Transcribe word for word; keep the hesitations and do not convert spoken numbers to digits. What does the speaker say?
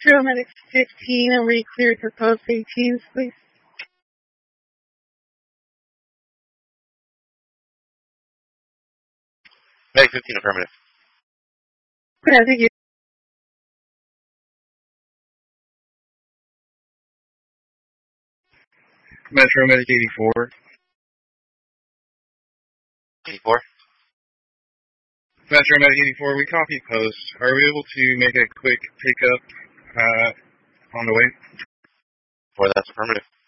Metro Medic fifteen, and we cleared for post eighteens, please. Medic fifteen, affirmative. Yeah, thank you. Metro Medic eighty-four. eighty-four. Metro Medic eighty-four, we copy post. Are we able to make a quick pickup uh, on the way? Four, that's affirmative.